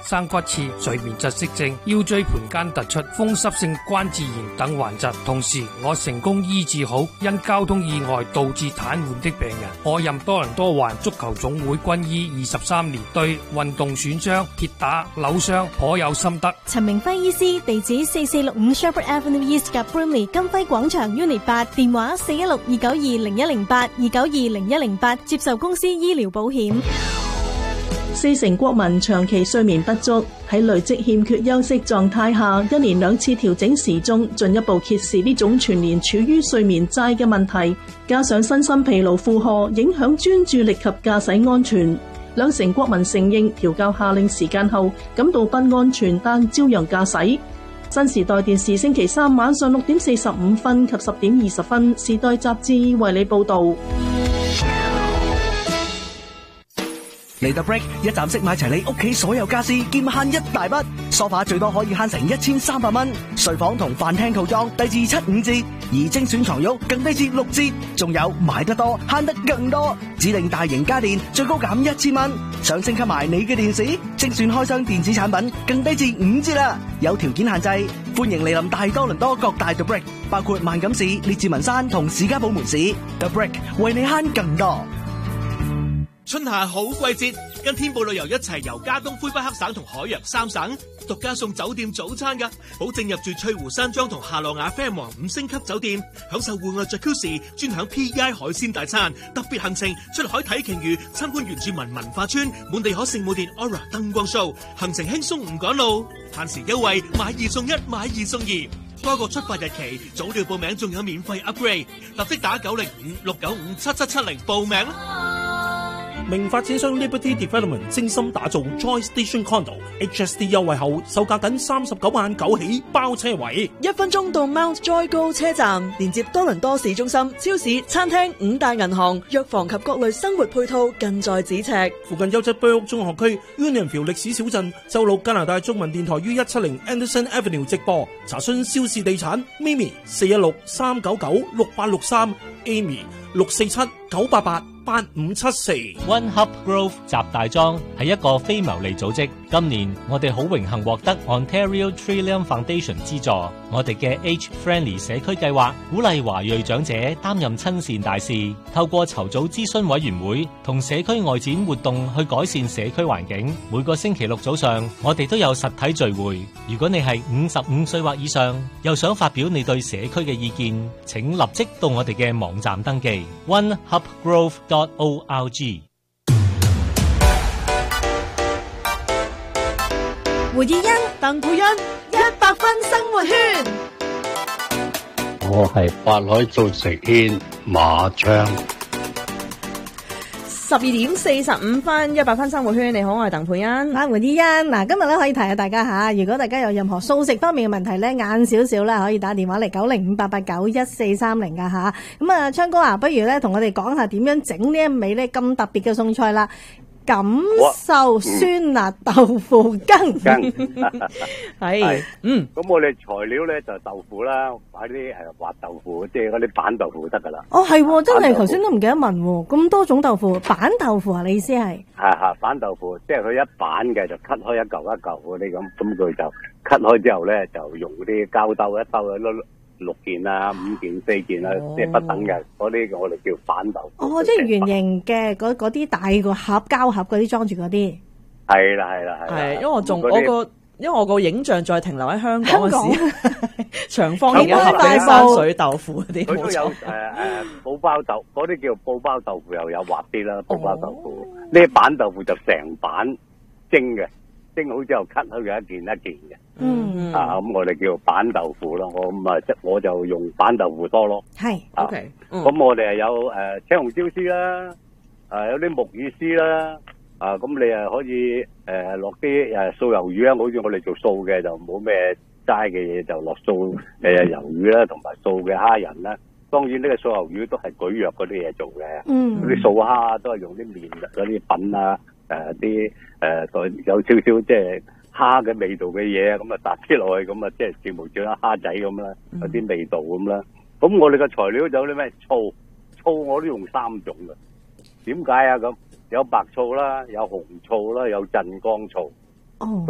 生骨刺、睡眠窒息症、腰椎盤間突出、風濕性關節炎等患疾。同時，我成功醫治好因交通意外導致癱瘓的病人。我任多倫多環足球總會軍醫23年，對運動損傷、跌打、扭傷頗有心得。 陳明輝醫師，地址4465 Shepherd Avenue East 及 Brimley 金輝廣場 Unit 8，電話416-292-0108 292-0108，接受公司醫療保險。 40%國民長期睡眠不足，喺累積欠缺休息狀態下，一年2次調整時鐘，進一步揭示呢種全年處於睡眠債嘅問題。加上身心疲勞負荷，影響專注力及駕駛安全。2成國民承認調校下令時間後感到不安全，但照樣駕駛。新時代電視星期3晚上6點45分及10點20分，時代雜誌為你報導。 嚟到 Break 一站式買齊你屋企所有家私，兼慳一大筆。梳化最多可以慳成1300蚊，睡房同飯廳套裝低至75折，而精選床褥更低至6折。仲有買得多慳得更多，指定大型家電最高減1000蚊。想升級埋你嘅電視，精選開箱電子產品更低至5折啦。有條件限制，歡迎嚟臨大多倫多各大 The Break， 包括萬錦市、列治文山同士嘉堡門市。The Break 為你慳更多。 春夏好季節，跟天步旅遊一齊遊加東、魁北克省同海洋3省，獨家送酒店早餐㗎，保證入住翠湖山莊同夏洛雅啡王5星級酒店，享受戶外 Jacuzzi， 專享 PEI 海鮮大餐，特別行程出海睇鯨魚，參觀原住民文化村，滿地可聖母殿 Aura 燈光 show， 行程輕鬆唔趕路，限時優惠買2送1，買2送2。多個出發日期，早鳥報名仲有免費 upgrade， 立即打905-695-7770報名。 明發展商 Liberty Development 精心打造 Joy Station Condo HST 優惠後，售價僅39.9萬起，包車位。 1分鐘到 Mount Joy 高車站，連接多倫多市中心、超市、餐廳、5大銀行、藥房及各類生活配套近在咫尺。 附近優質 Burke 中學區 Unionville 歷史小鎮，周六加拿大中文電台於170 Anderson Avenue 直播。查詢蕭氏地產 Mimi 416-399-6863 Amy 647-988-8574。 One Hub Grove 集大莊係一個非牟利組織，今年我哋好榮幸獲得 Ontario Trillium Foundation 資助。我哋嘅 Age Friendly 社區計劃鼓勵華裔長者擔任親善大使，透過籌組諮詢委員會同社區外展活動去改善社區環境。每個星期六早上，我哋都有實體聚會。如果你係55歲或以上，又想發表你對社區嘅意見，請立即到我哋嘅網站登記 onehubgrove.org。 胡以欣、鄧佩欣100分生活圈。 我係法海做食軒馬昌。 12點45分，100分生活圈，你好，我係鄧佩欣。 胡以欣，嗱，今日咧可以提下大家吓，如果大家有任何素食方面嘅問題咧，晏少少咧可以打電話嚟905-889-1430噶吓。咁啊，昌哥啊，不如咧同我哋講下點樣整呢一味咧咁特別嘅餸菜啦。感受酸辣豆腐羹， 係， 咁我哋材料咧就豆腐啦，買啲滑豆腐，即係嗰啲板豆腐得噶啦。 哦，係，真係頭先都唔記得問，咁多種豆腐，板豆腐啊？你意思係？ 係板豆腐，即係佢一板嘅就 cut 開一嚿一嚿嗰啲咁佢就 cut 開之後咧就用啲膠兜一兜6件啊、5件、4件啊，即係不等嘅嗰啲，我哋叫板豆腐。 哦，即係圓形嘅嗰啲大個盒膠盒嗰啲裝住嗰啲。 係啦， 因為我個影像再停留喺香港嘅時，長方形嘅盒嘅山水豆腐嗰啲。 佢都有布包豆，嗰啲叫布包豆腐，又有滑啲啦。布包豆腐呢啲板豆腐就成板蒸嘅，蒸好之後 cut 開佢一件一件嘅。咁我哋叫板豆腐咯，我就用板豆腐多咯。 係 ，OK。咁我哋係有青紅椒絲啦，有啲木耳絲啦，咁你可以落啲素魷魚啦，好似我哋做素嘅就冇咩齋嘅嘢，就落素魷魚啦，同埋素嘅蝦仁啦。當然呢個素魷魚都係蒟蒻嗰啲嘢做嘅，嗰啲素蝦都係用啲麵嗰啲粉啊，啲有少少即係蝦嘅味道嘅嘢，咁啊搭啲落去，咁啊即係照無照啦蝦仔咁啦，有啲味道咁啦。咁我哋嘅材料就有啲咩醋我都用3種嘅。點解啊？咁有白醋啦，有紅醋啦，有鎮江醋。